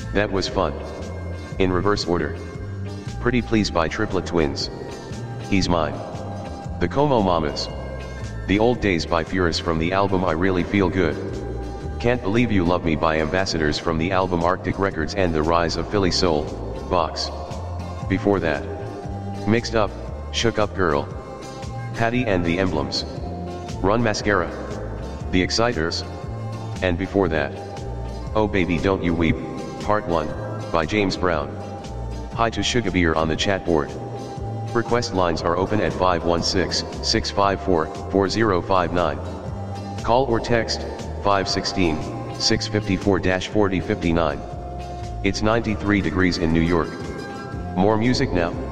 That was fun. In reverse order. Pretty Please by Triplet Twins. He's Mine. The Como Mamas. The Old Days by Furious from the album I Really Feel Good. Can't Believe You Love Me by Ambassadors from the album Arctic Records and The Rise of Philly Soul, Box. Before that. Mixed Up, Shook Up Girl. Patty and the Emblems. Run Mascara. The Exciters. And before that. Oh Baby Don't You Weep, Part 1, by James Brown. Hi to Sugarbeer on the chat board. Request lines are open at 516-654-4059. Call or text, 516-654-4059. It's 93 degrees in New York. More music now.